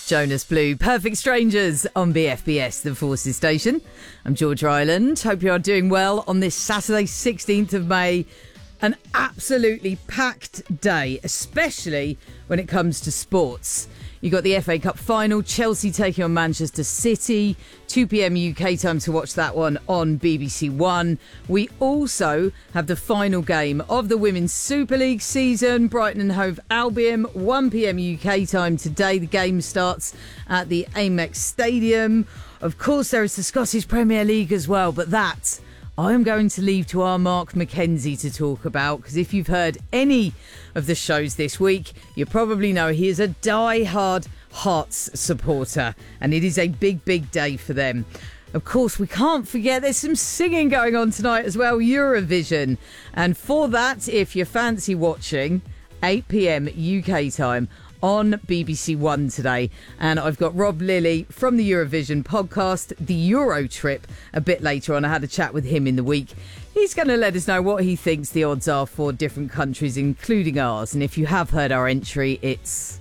Jonas Blue, Perfect Strangers on BFBS, the Forces Station. I'm Georgia Island. Hope you are doing well on this Saturday, 16th of May. An absolutely packed day, especially when it comes to sports. You got the FA Cup final, Chelsea taking on Manchester City, 2 p.m. UK time to watch that one on BBC One. We also have the final game of the Women's Super League season, Brighton and Hove Albion, 1 p.m. UK time today. The game starts at the Amex Stadium. Of course, there is the Scottish Premier League as well, but that I am going to leave to our Mark McKenzie to talk about, because if you've heard any of the shows this week, you probably know he is a die-hard Hearts supporter, and it is a big, big day for them. Of course, we can't forget there's some singing going on tonight as well, Eurovision. And for that, if you fancy watching, 8 p.m. UK time on BBC One today. And I've got Rob Lilly from the Eurovision podcast, The Euro Trip, a bit later on. I had a chat with him in the week. He's going to let us know what he thinks the odds are for different countries, including ours. And if you have heard our entry, it's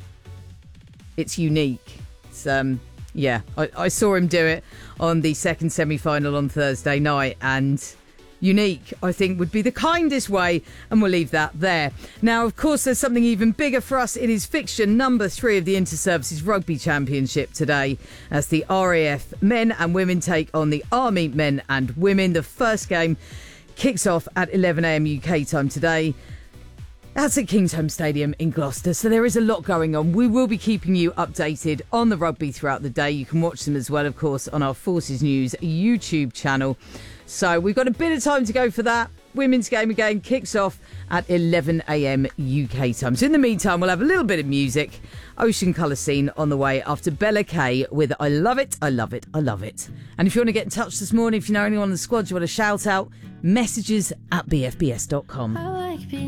unique. It's, I saw him do it on the second semi-final on Thursday night, and unique, I think, would be the kindest way, and we'll leave that there. Now, of course, there's something even bigger for us. It is fixture number 3 of the Inter-Services Rugby Championship today, as the RAF men and women take on the Army men and women. The first game kicks off at 11 a.m. UK time today. That's at Kingsholm Stadium in Gloucester, so there is a lot going on. We will be keeping you updated on the rugby throughout the day. You can watch them as well, of course, on our Forces News YouTube channel. So we've got a bit of time to go for that. Women's game again kicks off at 11 a.m. UK time. So in the meantime, we'll have a little bit of music. Ocean Colour Scene on the way after Bella Kay with I Love It, I Love It, I Love It. And if you want to get in touch this morning, if you know anyone on the squad you want to shout out, messages at bfbs.com.